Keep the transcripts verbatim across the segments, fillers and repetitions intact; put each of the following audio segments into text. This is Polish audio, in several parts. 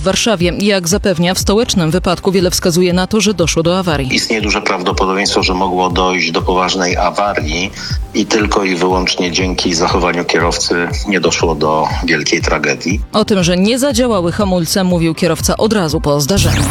w Warszawie. Jak zapewnia, w stołecznym wypadku wiele wskazuje na to, że doszło do awarii. Istnieje duże prawdopodobieństwo, że mogło dojść do poważnej awarii i tylko i wyłącznie dzięki zachowaniu kierowcy nie doszło do wielkiej tragedii. O tym, że nie zadziałały hamulce, mówił kierowca od razu po zdarzeniu.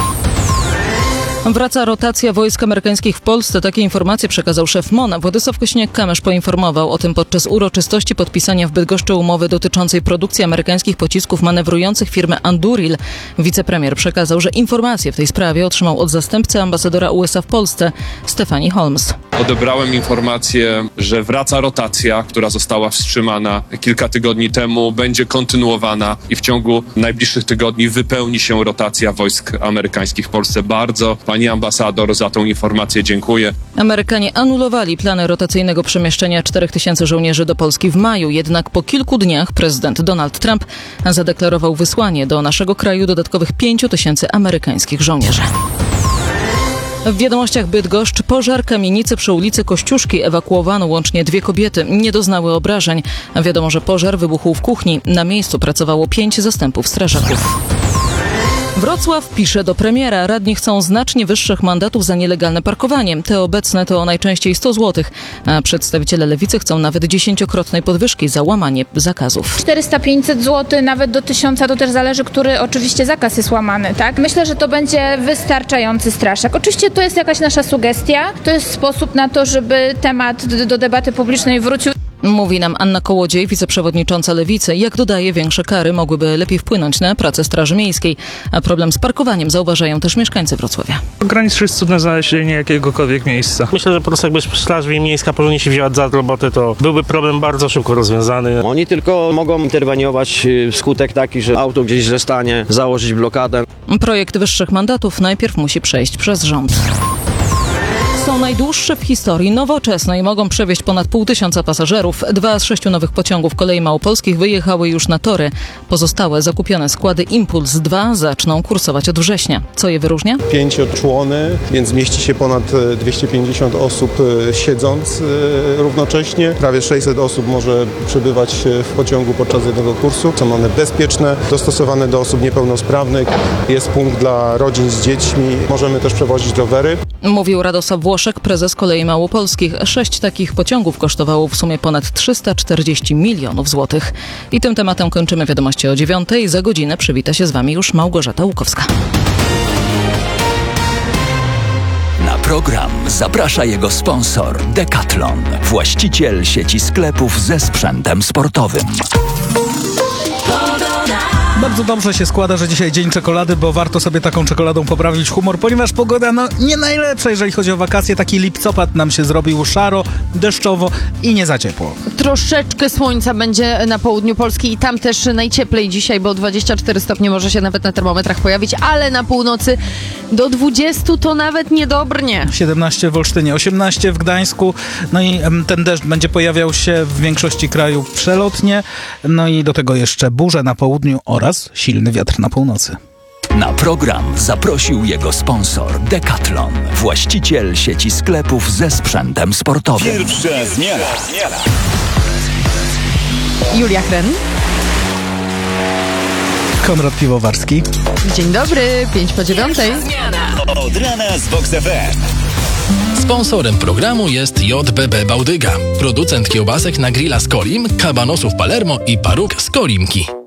Wraca rotacja wojsk amerykańskich w Polsce. Takie informacje przekazał szef M O N. Władysław Kosiniak-Kamysz poinformował o tym podczas uroczystości podpisania w Bydgoszczy umowy dotyczącej produkcji amerykańskich pocisków manewrujących firmy Anduril. Wicepremier przekazał, że informacje w tej sprawie otrzymał od zastępcy ambasadora U S A w Polsce, Stephanie Holmes. Odebrałem informację, że wraca rotacja, która została wstrzymana kilka tygodni temu, będzie kontynuowana i w ciągu najbliższych tygodni wypełni się rotacja wojsk amerykańskich w Polsce. Bardzo pani ambasador za tą informację dziękuję. Amerykanie anulowali plany rotacyjnego przemieszczenia czterech tysięcy żołnierzy do Polski w maju, jednak po kilku dniach prezydent Donald Trump zadeklarował wysłanie do naszego kraju dodatkowych pięciu tysięcy amerykańskich żołnierzy. W Wiadomościach Bydgoszcz pożar kamienicy przy ulicy Kościuszki. Ewakuowano łącznie dwie kobiety. Nie doznały obrażeń. Wiadomo, że pożar wybuchł w kuchni. Na miejscu pracowało pięć zastępów strażaków. Wrocław pisze do premiera. Radni chcą znacznie wyższych mandatów za nielegalne parkowanie. Te obecne to najczęściej sto złotych, a przedstawiciele Lewicy chcą nawet dziesięciokrotnej podwyżki za łamanie zakazów. czterysta pięćset złotych, nawet do tysiąca, to też zależy, który oczywiście zakaz jest łamany, tak? Myślę, że to będzie wystarczający straszak. Oczywiście to jest jakaś nasza sugestia, to jest sposób na to, żeby temat do, do debaty publicznej wrócił. Mówi nam Anna Kołodziej, wiceprzewodnicząca Lewicy. Jak dodaje, większe kary mogłyby lepiej wpłynąć na pracę Straży Miejskiej. A problem z parkowaniem zauważają też mieszkańcy Wrocławia. Ograniczyć jest cudne znalezienie jakiegokolwiek miejsca. Myślę, że po prostu jakby Straż Miejska porządnie się wzięła za robotę, to byłby problem bardzo szybko rozwiązany. Oni tylko mogą interweniować wskutek taki, że auto gdzieś źle stanie, założyć blokadę. Projekt wyższych mandatów najpierw musi przejść przez rząd. Są najdłuższe w historii, nowoczesne i mogą przewieźć ponad pół tysiąca pasażerów. Dwa z sześciu nowych pociągów kolei małopolskich wyjechały już na tory. Pozostałe zakupione składy Impuls dwa zaczną kursować od września. Co je wyróżnia? Pięcioczłony, więc mieści się ponad dwieście pięćdziesiąt osób siedząc równocześnie. Prawie sześćset osób może przebywać w pociągu podczas jednego kursu. Są one bezpieczne, dostosowane do osób niepełnosprawnych. Jest punkt dla rodzin z dziećmi. Możemy też przewozić rowery. Mówił Radosław Włoszek, prezes Kolei Małopolskich. Sześć takich pociągów kosztowało w sumie ponad trzysta czterdzieści milionów złotych. I tym tematem kończymy Wiadomości o dziewiątej. Za godzinę przywita się z Wami już Małgorzata Łukowska. Na program zaprasza jego sponsor Decathlon, właściciel sieci sklepów ze sprzętem sportowym. Bardzo dobrze się składa, że dzisiaj dzień czekolady, bo warto sobie taką czekoladą poprawić humor, ponieważ pogoda no nie najlepsza, jeżeli chodzi o wakacje. Taki lipcopad nam się zrobił szaro, deszczowo i nie za ciepło. Troszeczkę słońca będzie na południu Polski i tam też najcieplej dzisiaj, bo dwadzieścia cztery stopnie może się nawet na termometrach pojawić, ale na północy do dwudziestu to nawet nie dobrnie. siedemnaście w Olsztynie, osiemnaście w Gdańsku, no i em, ten deszcz będzie pojawiał się w większości kraju przelotnie, no i do tego jeszcze burze na południu oraz silny wiatr na północy. Na program zaprosił jego sponsor Decathlon, właściciel sieci sklepów ze sprzętem sportowym. Pierwsza zmiana. Julia Hren. Konrad Piwowarski. Dzień dobry, pięć po dziewiątej. Od rana z Vox F M. Sponsorem programu jest J B B Bałdyga, producent kiełbasek na grilla z Kolim, kabanosów Palermo i paruk z Kolimki.